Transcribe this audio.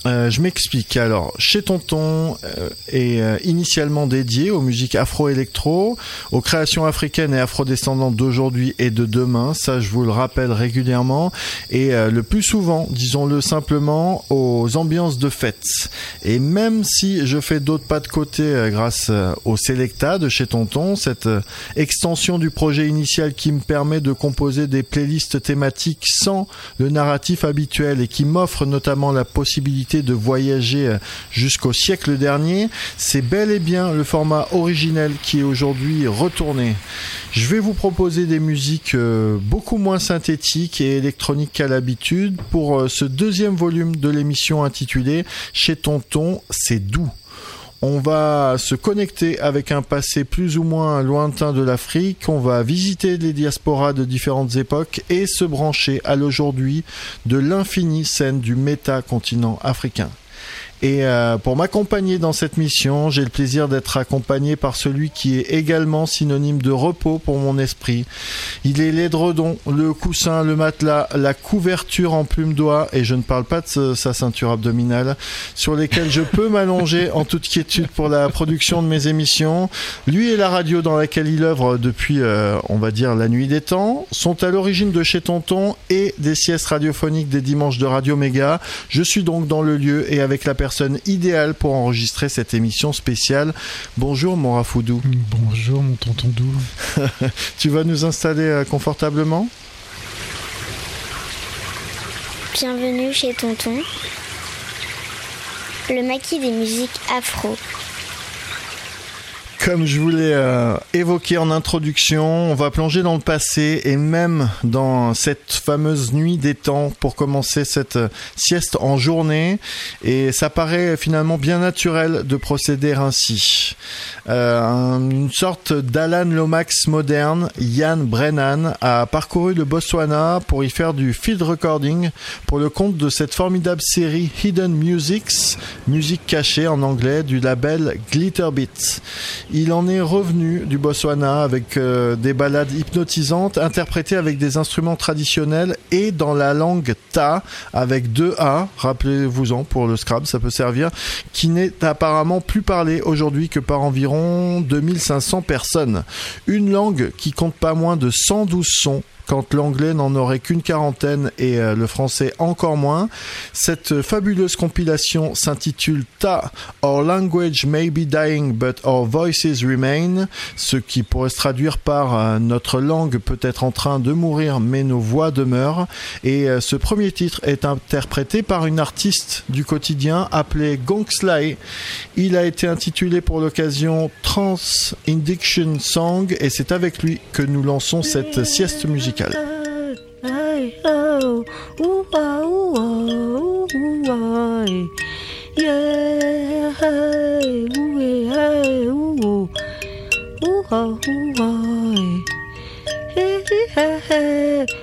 Je m'explique. Alors, Chez Tonton est initialement dédié aux musiques afro-électro, aux créations africaines et afrodescendantes d'aujourd'hui et de demain. Ça, je vous le rappelle régulièrement. Et le plus souvent, disons-le simplement, aux ambiances de fête. Et même si je fais d'autres pas de côté grâce au Selecta de Chez Tonton, cette extension du projet initial qui me permet de composer des playlists thématiques sans le narratif habituel et qui m'offre notamment la possibilité de voyager jusqu'au siècle dernier, c'est bel et bien le format originel qui est aujourd'hui retourné. Je vais vous proposer des musiques beaucoup moins synthétiques et électroniques qu'à l'habitude pour ce deuxième volume de l'émission intitulée Chez Tonton, c'est doux. On va se connecter avec un passé plus ou moins lointain de l'Afrique, on va visiter les diasporas de différentes époques et se brancher à l'aujourd'hui de l'infinie scène du méta-continent africain. Et pour m'accompagner dans cette mission, j'ai le plaisir d'être accompagné par celui qui est également synonyme de repos pour mon esprit. Il est l'édredon, le coussin, le matelas, la couverture en plume d'oie, et je ne parle pas de sa ceinture abdominale, sur lesquelles je peux m'allonger en toute quiétude pour la production de mes émissions. Lui et la radio dans laquelle il œuvre depuis, on va dire, la nuit des temps, sont à l'origine de Chez Tonton et des siestes radiophoniques des dimanches de Radio Méga. Je suis donc dans le lieu et avec la personne idéale pour enregistrer cette émission spéciale. Bonjour mon Rafoudou. Bonjour mon tonton doux. Tu vas nous installer confortablement ? Bienvenue chez Tonton, le maquis des musiques afro. Comme je voulais évoquer en introduction, on va plonger dans le passé et même dans cette fameuse nuit des temps pour commencer cette sieste en journée. Et ça paraît finalement bien naturel de procéder ainsi. Une sorte d'Alan Lomax moderne, Ian Brennan, a parcouru le Botswana pour y faire du field recording pour le compte de cette formidable série Hidden Musics, musique cachée en anglais, du label Glitterbeat. Il en est revenu du Botswana avec des ballades hypnotisantes interprétées avec des instruments traditionnels et dans la langue Ta avec 2 A, rappelez-vous-en pour le Scrabble, ça peut servir, qui n'est apparemment plus parlée aujourd'hui que par environ 2500 personnes. Une langue qui compte pas moins de 112 sons, quand l'anglais n'en aurait qu'une quarantaine et le français encore moins. Cette fabuleuse compilation s'intitule Ta, Our Language May Be Dying But Our Voices Remain, ce qui pourrait se traduire par Notre langue peut être en train de mourir mais nos voix demeurent. Et ce premier titre est interprété par une artiste du quotidien appelée Gongslai. Il a été intitulé pour l'occasion Trans Indiction Song et c'est avec lui que nous lançons cette sieste musicale.